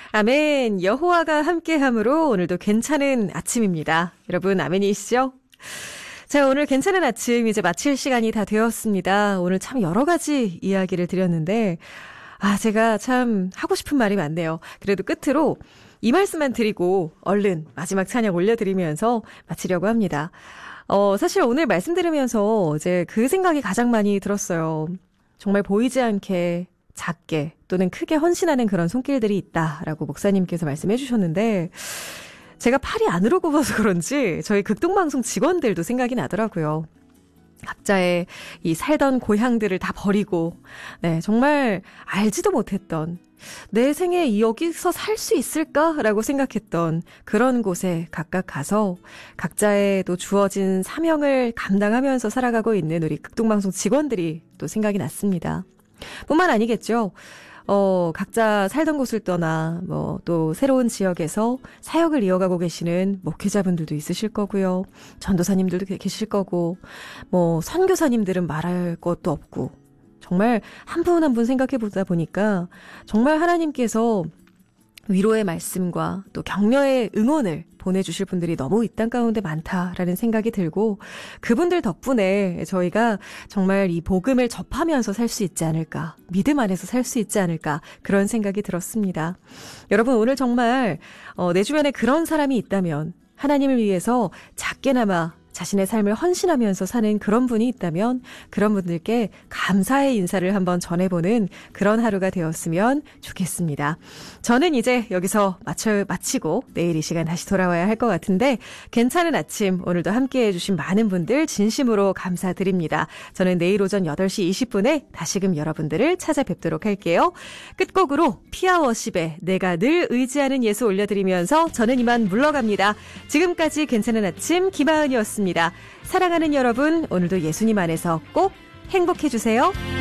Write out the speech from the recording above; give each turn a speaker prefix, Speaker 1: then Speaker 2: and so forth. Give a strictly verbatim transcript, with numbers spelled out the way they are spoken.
Speaker 1: 아멘. 여호와가 함께함으로 오늘도 괜찮은 아침입니다. 여러분 아멘이시죠? 자, 오늘 괜찮은 아침 이제 마칠 시간이 다 되었습니다. 오늘 참 여러 가지 이야기를 드렸는데 아, 제가 참 하고 싶은 말이 많네요. 그래도 끝으로 이 말씀만 드리고 얼른 마지막 찬양 올려드리면서 마치려고 합니다. 어, 사실 오늘 말씀 들으면서 이제 그 생각이 가장 많이 들었어요. 정말 보이지 않게 작게 또는 크게 헌신하는 그런 손길들이 있다라고 목사님께서 말씀해 주셨는데 제가 팔이 안으로 굽어서 그런지 저희 극동방송 직원들도 생각이 나더라고요. 각자의 이 살던 고향들을 다 버리고 네, 정말 알지도 못했던 내 생에 여기서 살 수 있을까라고 생각했던 그런 곳에 각각 가서 각자의 또 주어진 사명을 감당하면서 살아가고 있는 우리 극동방송 직원들이 또 생각이 났습니다. 뿐만 아니겠죠. 어, 각자 살던 곳을 떠나 뭐 또 새로운 지역에서 사역을 이어가고 계시는 목회자분들도 있으실 거고요. 전도사님들도 계실 거고 뭐 선교사님들은 말할 것도 없고 정말 한 분 한 분 생각해 보다 보니까 정말 하나님께서 위로의 말씀과 또 격려의 응원을 보내주실 분들이 너무 이 땅 가운데 많다라는 생각이 들고 그분들 덕분에 저희가 정말 이 복음을 접하면서 살 수 있지 않을까, 믿음 안에서 살 수 있지 않을까 그런 생각이 들었습니다. 여러분 오늘 정말 어, 내 주변에 그런 사람이 있다면 하나님을 위해서 작게나마 자신의 삶을 헌신하면서 사는 그런 분이 있다면 그런 분들께 감사의 인사를 한번 전해보는 그런 하루가 되었으면 좋겠습니다. 저는 이제 여기서 마쳐, 마치고 내일 이 시간 다시 돌아와야 할 것 같은데 괜찮은 아침 오늘도 함께해 주신 많은 분들 진심으로 감사드립니다. 저는 내일 오전 여덟 시 이십 분에 다시금 여러분들을 찾아뵙도록 할게요. 끝곡으로 피아워십의 내가 늘 의지하는 예수 올려드리면서 저는 이만 물러갑니다. 지금까지 괜찮은 아침 김하은이었습니다. 사랑하는 여러분, 오늘도 예수님 안에서 꼭 행복해주세요.